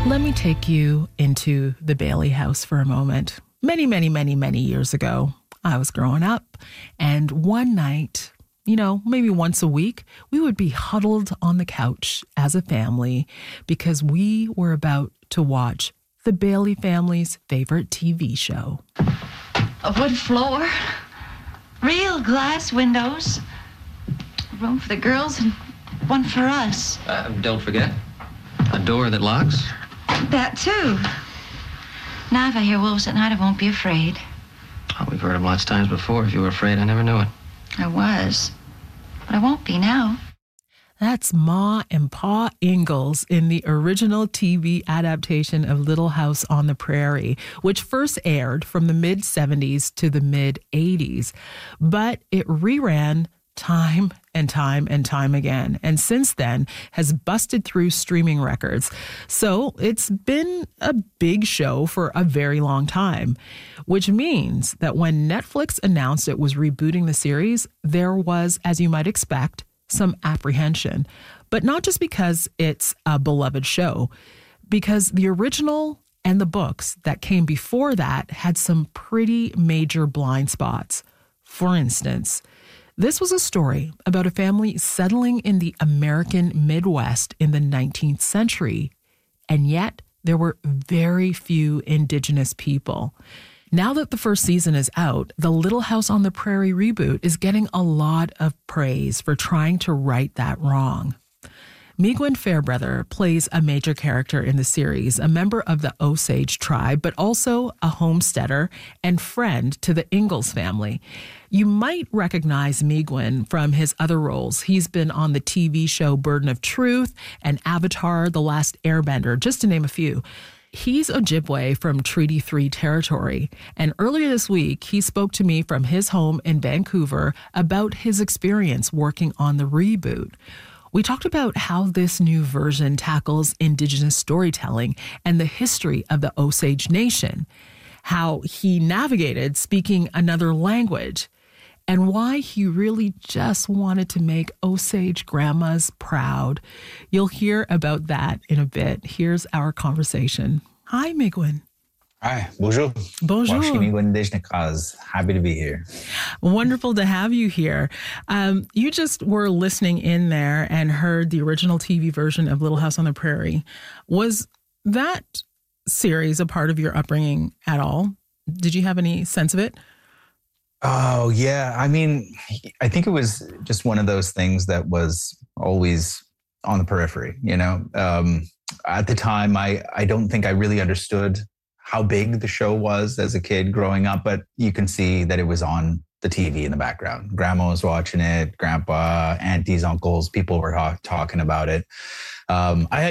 Let me take you into the Bailey house for a moment. Many, many, many, many years ago, I was growing up, and one night, maybe once a week, we would be huddled on the couch as a family because we were about to watch the Bailey family's favorite TV show. A wood floor, real glass windows, room for the girls and one for us. Don't forget, a door that locks. That too. Now if I hear wolves at night, I won't be afraid. Oh, we've heard them lots of times before. If you were afraid, I never knew it. I was, but I won't be now. That's Ma and Pa Ingalls in the original TV adaptation of Little House on the Prairie, which first aired from the mid-70s to the mid-80s. But it reran time and time and time again, and since then has busted through streaming records. So it's been a big show for a very long time, which means that when Netflix announced it was rebooting the series, there was, as you might expect, some apprehension. But not just because it's a beloved show, because the original and the books that came before that had some pretty major blind spots. For instance, this was a story about a family settling in the American Midwest in the 19th century, and yet there were very few Indigenous people. Now that the first season is out, the Little House on the Prairie reboot is getting a lot of praise for trying to right that wrong. Miigwyn Fairbrother plays a major character in the series, a member of the Osage tribe, but also a homesteader and friend to the Ingalls family. You might recognize Miigwyn from his other roles. He's been on the TV show Burden of Truth and Avatar: The Last Airbender, just to name a few. He's Ojibwe from Treaty 3 territory, and earlier this week, he spoke to me from his home in Vancouver about his experience working on the reboot. We talked about how this new version tackles Indigenous storytelling and the history of the Osage Nation, how he navigated speaking another language, and why he really just wanted to make Osage grandmas proud. You'll hear about that in a bit. Here's our conversation. Hi, Miigwyn. Hi, bonjour. Bonjour. Happy to be here. Wonderful to have you here. You just were listening in there and heard the original TV version of Little House on the Prairie. Was that series a part of your upbringing at all? Did you have any sense of it? Oh, yeah. I mean, I think it was just one of those things that was always on the periphery, At the time, I don't think I really understood how big the show was as a kid growing up, but you can see that it was on the TV in the background. Grandma was watching it, grandpa, aunties, uncles, people were talking about it. I had